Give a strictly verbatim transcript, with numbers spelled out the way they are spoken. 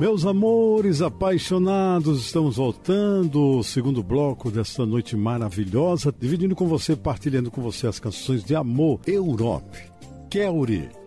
Meus amores apaixonados, estamos voltando, o segundo bloco desta noite maravilhosa, dividindo com você, partilhando com você as canções de amor. Europe, Kelly,